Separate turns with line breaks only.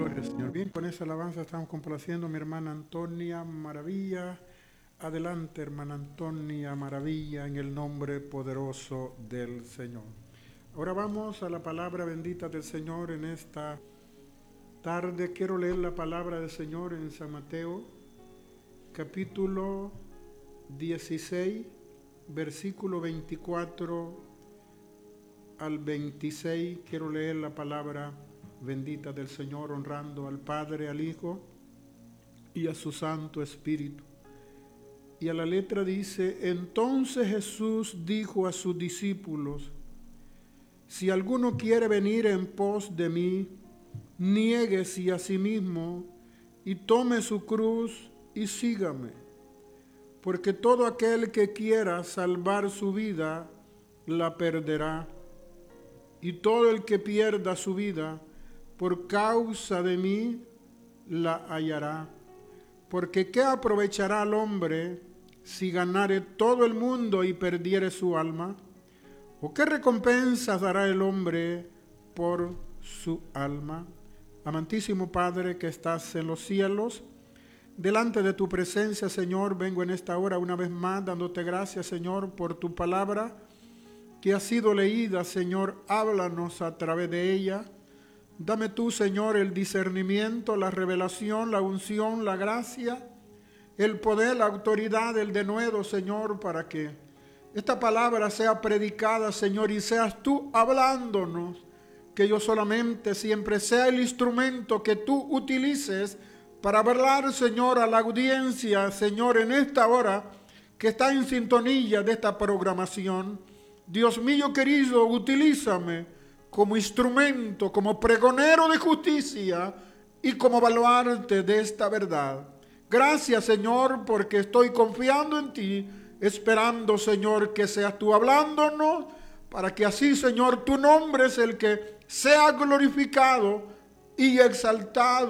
Gloria al Señor. Bien, con esa alabanza estamos complaciendo a mi hermana Antonia Maravilla. Adelante, hermana Antonia Maravilla, en el nombre poderoso del Señor. Ahora vamos a la palabra bendita del Señor en esta tarde. Quiero leer la palabra del Señor en San Mateo, capítulo 16, versículo 24 al 26. Quiero leer la palabra bendita del Señor, honrando al Padre, al Hijo y a su Santo Espíritu. Y a la letra dice: entonces Jesús dijo a sus discípulos: si alguno quiere venir en pos de mí, niéguese a sí mismo y tome su cruz y sígame. Porque todo aquel que quiera salvar su vida, la perderá. Y todo el que pierda su vida, por causa de mí, la hallará. Porque ¿qué aprovechará al hombre si ganare todo el mundo y perdiere su alma? ¿O qué recompensas dará el hombre por su alma? Amantísimo Padre que estás en los cielos, delante de tu presencia, Señor, vengo en esta hora una vez más dándote gracias, Señor, por tu palabra que ha sido leída. Señor, háblanos a través de ella. Dame tú, Señor, el discernimiento, la revelación, la unción, la gracia, el poder, la autoridad, el denuedo, Señor, para que esta palabra sea predicada, Señor, y seas tú hablándonos, que yo solamente siempre sea el instrumento que tú utilices para hablar, Señor, a la audiencia, Señor, en esta hora que está en sintonía de esta programación. Dios mío querido, utilízame como instrumento, como pregonero de justicia y como baluarte de esta verdad. Gracias, Señor, porque estoy confiando en ti, esperando, Señor, que seas tú hablándonos, para que así, Señor, tu nombre es el que sea glorificado y exaltado